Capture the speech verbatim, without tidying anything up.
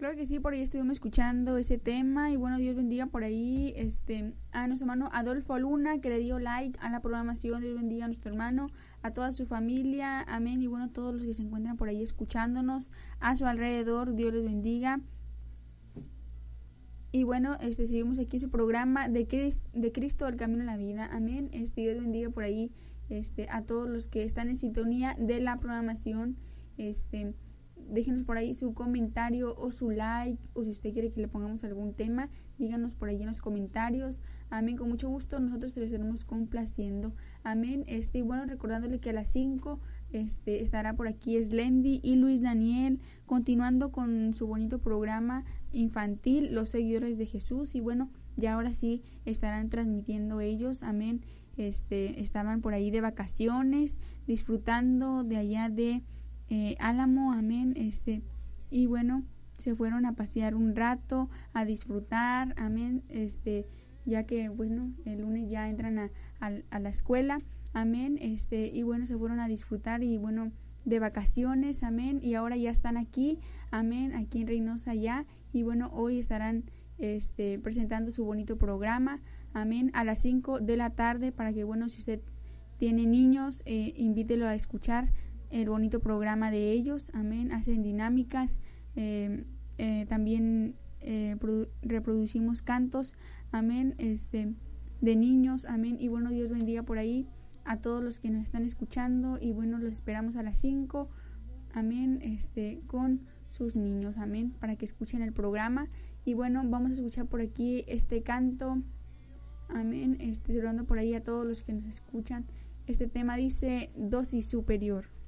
Claro que sí, por ahí estuvimos escuchando ese tema y bueno, Dios bendiga por ahí este a nuestro hermano Adolfo Luna, que le dio like a la programación. Dios bendiga a nuestro hermano, a toda su familia, amén, y bueno, a todos los que se encuentran por ahí escuchándonos a su alrededor, Dios les bendiga. Y bueno, este seguimos aquí en su programa de Cristo, de Cristo el camino a la vida, amén. Este Dios bendiga por ahí este a todos los que están en sintonía de la programación. Este déjenos por ahí su comentario o su like, o si usted quiere que le pongamos algún tema, díganos por ahí en los comentarios, amén, con mucho gusto nosotros les estaremos complaciendo, amén. Este y bueno, recordándole que a las cinco este estará por aquí Slendy y Luis Daniel, continuando con su bonito programa infantil, Los Seguidores de Jesús, y bueno, ya ahora sí estarán transmitiendo ellos, amén. Este estaban por ahí de vacaciones, disfrutando de allá de Eh, Álamo, amén, este, y bueno, se fueron a pasear un rato, a disfrutar, amén, este, ya que, bueno, el lunes ya entran a, a, a la escuela, amén, este, y bueno, se fueron a disfrutar y bueno, de vacaciones, amén, y ahora ya están aquí, amén, aquí en Reynosa ya, y bueno, hoy estarán, este, presentando su bonito programa, amén, a las cinco de la tarde, para que, bueno, si usted tiene niños, eh, invítelo a escuchar el bonito programa de ellos, amén. Hacen dinámicas, eh, eh, también eh, produ- reproducimos cantos, amén, este, de niños, amén. Y bueno, Dios bendiga por ahí a todos los que nos están escuchando y bueno, los esperamos a las cinco, amén, este, con sus niños, amén, para que escuchen el programa. Y bueno, vamos a escuchar por aquí este canto, amén, este, saludando por ahí a todos los que nos escuchan. Este tema dice Dosis Superior.